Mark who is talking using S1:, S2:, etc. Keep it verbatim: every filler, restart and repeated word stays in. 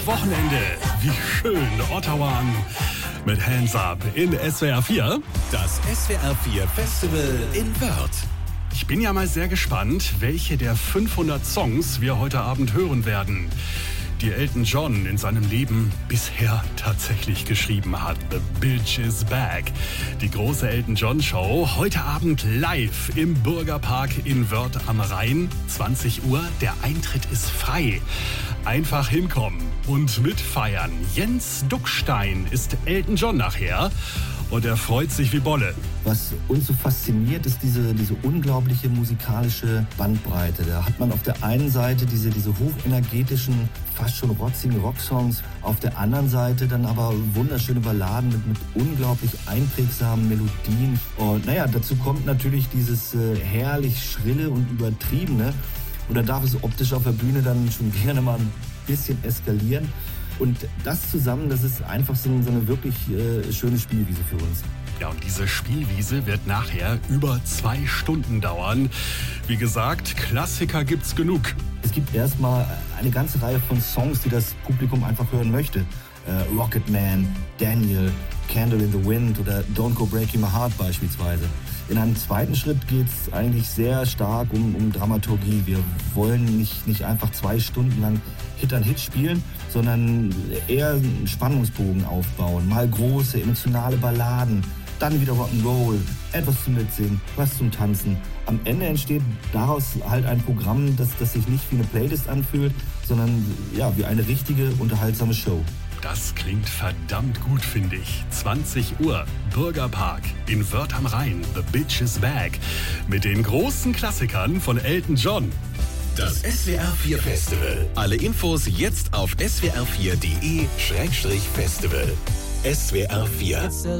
S1: Wochenende, wie schön, Ottawa mit Hands Up in S W R vier.
S2: Das S W R vier Festival in Wörth.
S1: Ich bin ja mal sehr gespannt, welche der fünfhundert Songs wir heute Abend hören werden, die Elton John in seinem Leben bisher tatsächlich geschrieben hat. The Bitch is Back. Die große Elton John Show heute Abend live im Bürgerpark in Wörth am Rhein. zwanzig Uhr, der Eintritt ist frei. Einfach hinkommen und mitfeiern. Jens Duckstein ist Elton John nachher und er freut sich wie Bolle.
S3: Was uns so fasziniert, ist diese, diese unglaubliche musikalische Bandbreite. Da hat man auf der einen Seite diese, diese hochenergetischen, fast schon rotzigen Rocksongs, auf der anderen Seite dann aber wunderschöne Balladen mit, mit unglaublich einprägsamen Melodien. Und naja, dazu kommt natürlich dieses äh, herrlich Schrille und Übertriebene. Und da darf es optisch auf der Bühne dann schon gerne mal ein bisschen eskalieren. Und das zusammen, das ist einfach so eine wirklich äh, schöne Spielwiese für uns.
S1: Ja, und diese Spielwiese wird nachher über zwei Stunden dauern. Wie gesagt, Klassiker gibt's genug.
S3: Es gibt erstmal eine ganze Reihe von Songs, die das Publikum einfach hören möchte. Äh, Rocket Man, Daniel, Candle in the Wind oder Don't Go Breaking My Heart beispielsweise. In einem zweiten Schritt geht es eigentlich sehr stark um, um Dramaturgie. Wir wollen nicht, nicht einfach zwei Stunden lang Hit an Hit spielen, sondern eher einen Spannungsbogen aufbauen. Mal große, emotionale Balladen, dann wieder Rock'n'Roll, etwas zum Mitsingen, was zum Tanzen. Am Ende entsteht daraus halt ein Programm, das, das sich nicht wie eine Playlist anfühlt, sondern ja, wie eine richtige, unterhaltsame Show.
S1: Das klingt verdammt gut, finde ich. zwanzig Uhr, Bürgerpark in Wörth am Rhein, The Bitch is Back. Mit den großen Klassikern von Elton John.
S2: Das S W R vier Festival. Alle Infos jetzt auf s w r vier punkt d e Schrägstrich Festival. S W R vier.